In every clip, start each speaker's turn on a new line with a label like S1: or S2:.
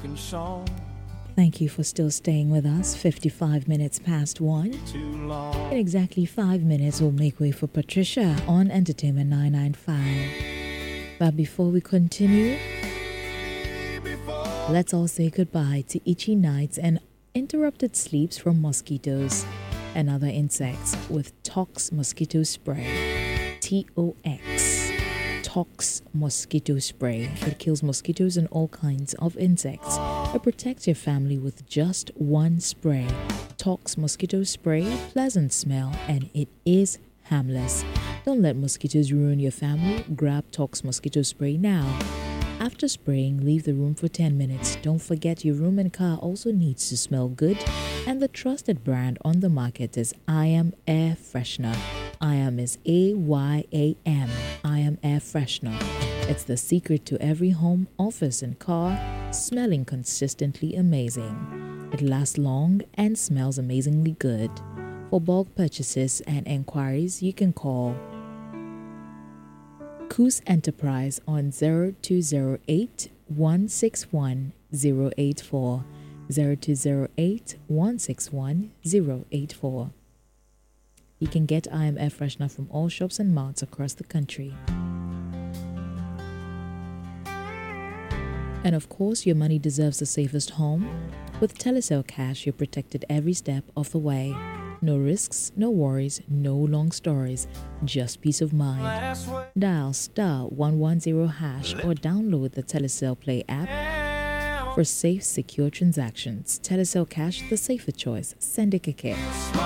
S1: broken song.
S2: Thank you for still staying with us. 55 minutes past 1.
S1: Too long.
S2: In exactly 5 minutes, we'll make way for Patricia on Entertainment 995. But before we continue, let's all say goodbye to itchy nights and interrupted sleeps from mosquitoes and other insects with Tox Mosquito Spray. TOX. Tox Mosquito Spray. It kills mosquitoes and all kinds of insects. It protects your family with just one spray. Tox Mosquito Spray, pleasant smell, and it is harmless. Don't let mosquitoes ruin your family. Grab Tox Mosquito Spray now. After spraying, leave the room for 10 minutes. Don't forget your room and car also needs to smell good. And the trusted brand on the market is IAM Air Freshener. IAM is AYAM. IAM Air Freshener. It's the secret to every home, office, and car smelling consistently amazing. It lasts long and smells amazingly good. For bulk purchases and enquiries, you can call Coos Enterprise on 0208 161 084. 0208 161 084. You can get IAM Air Freshener from all shops and marts across the country. And of course, your money deserves the safest home. With Telecel Cash, you're protected every step of the way. No risks, no worries, no long stories, just peace of mind. Dial *110# or download the Telecel Play app for safe, secure transactions. Telecel Cash, the safer choice. Send it keke.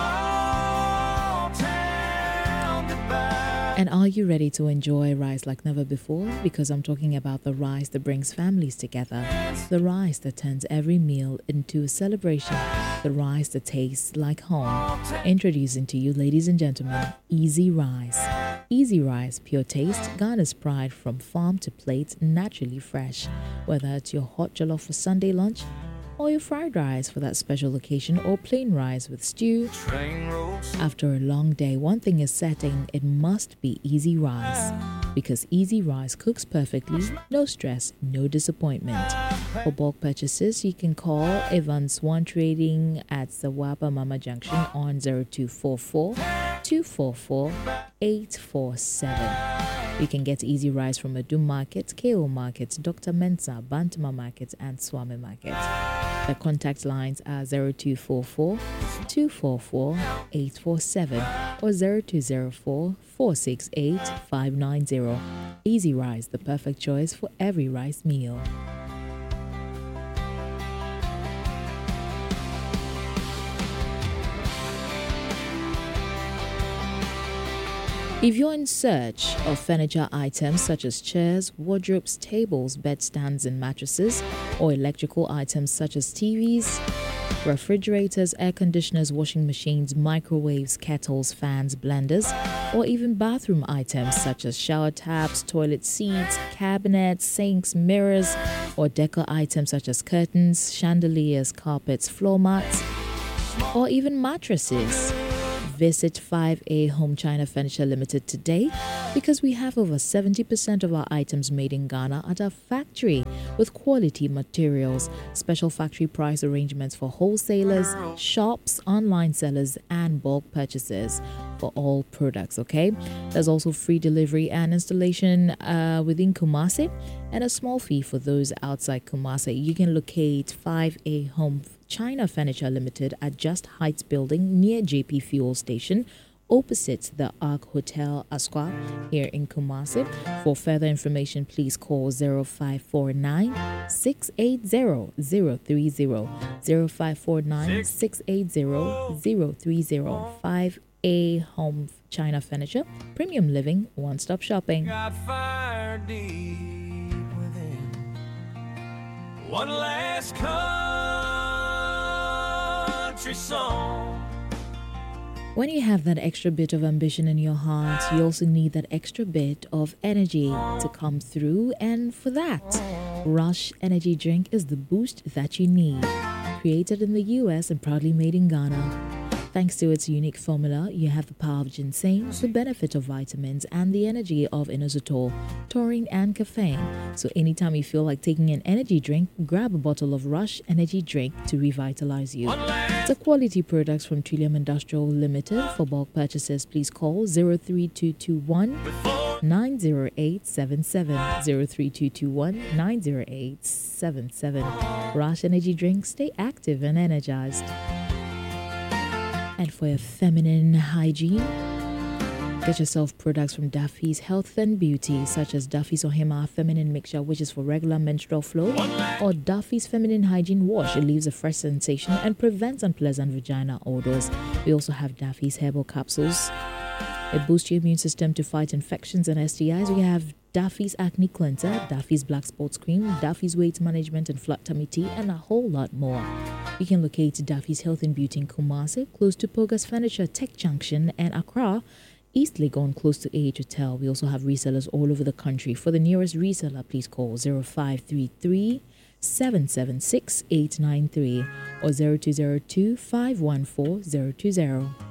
S2: And are you ready to enjoy rice like never before? Because I'm talking about the rice that brings families together. The rice that turns every meal into a celebration. The rice that tastes like home. Introducing to you, ladies and gentlemen, Easy Rice. Easy Rice, pure taste, Ghana's pride from farm to plate, naturally fresh. Whether it's your hot jollof for Sunday lunch, or your fried rice for that special occasion, or plain rice with stew. After a long day, one thing is certain, it must be Easy Rice. Because Easy Rice cooks perfectly, no stress, no disappointment. For bulk purchases, you can call Evans One Trading at Zawaba Mama Junction on 0244 244 847. You can get Easy Rice from Adum Market, KO Market, Dr. Mensa, Bantama Market, and Swami Market. The contact lines are 0244 244 847 or 0204 468 590. Easy Rice, the perfect choice for every rice meal. If you're in search of furniture items such as chairs, wardrobes, tables, bedstands, and mattresses, or electrical items such as TVs, refrigerators, air conditioners, washing machines, microwaves, kettles, fans, blenders, or even bathroom items such as shower taps, toilet seats, cabinets, sinks, mirrors, or decor items such as curtains, chandeliers, carpets, floor mats, or even mattresses. Visit 5A Home China Furniture Limited today because we have over 70% of our items made in Ghana at our factory with quality materials, special factory price arrangements for wholesalers, shops, online sellers, and bulk purchases for all products, okay? There's also free delivery and installation within Kumasi and a small fee for those outside Kumasi. You can locate 5A Home China Furniture Limited at Just Heights Building near JP Fuel Station, opposite the Ark Hotel Asqua here in Kumasi. For further information, please call 0549 680 030, 0549 680 030. 5A Home China Furniture, premium living, one-stop shopping.
S1: Got fire deep within. One last country song.
S2: When you have that extra bit of ambition in your heart, you also need that extra bit of energy to come through. And for that, Rush Energy Drink is the boost that you need. Created in the US and proudly made in Ghana, Thanks to its unique formula, you have the power of ginseng, the benefit of vitamins, and the energy of inositol, taurine, and caffeine. So anytime you feel like taking an energy drink, grab a bottle of Rush Energy Drink to revitalize you. It's a quality product from Trillium Industrial Limited. For bulk purchases, please call 03221 90877 03221 90877. Rush Energy Drink, stay active and energized. And for your feminine hygiene, get yourself products from Duffy's Health and Beauty, such as Duffy's Ohima Feminine Mixture, which is for regular menstrual flow, or Duffy's Feminine Hygiene Wash. It leaves a fresh sensation and prevents unpleasant vagina odors. We also have Duffy's Herbal Capsules. It boosts your immune system to fight infections and STIs. We have Duffy's Acne Cleanser, Duffy's Black Spots Cream, Duffy's Weight Management and Flat Tummy Tea, and a whole lot more. You can locate Duffy's Health and Beauty in Kumasi, close to Pogas Furniture Tech Junction, and Accra, East Legon, close to AH Hotel. We also have resellers all over the country. For the nearest reseller, please call 0533 776 893 or 0202 514 020.